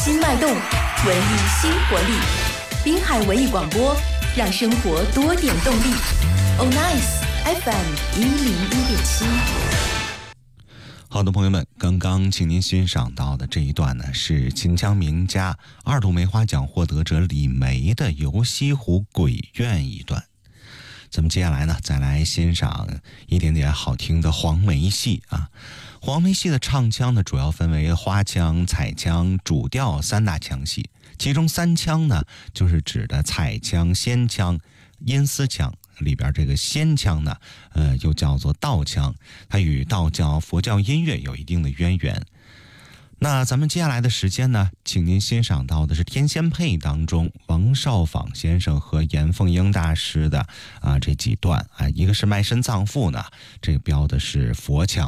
新脉动，文艺新活力。滨海文艺广播，让生活多点动力。Oh Nice FM 101.7。 好的，朋友们，刚刚请您欣赏到的这一段呢，是秦腔名家二度梅花奖获得者李梅的《游西湖鬼怨》一段。咱们接下来呢，再来欣赏一点点好听的黄梅戏啊。黄梅戏的唱腔呢，主要分为花腔、彩腔、主调三大腔系，其中三腔呢，就是指的彩腔、仙腔、阴司腔。里边这个仙腔呢，又叫做道腔，它与道教、佛教音乐有一定的渊源。那咱们接下来的时间呢，请您欣赏到的是《天仙配》当中王少舫先生和严凤英大师的这几段啊，一个是卖身葬父呢，这个标的是佛腔。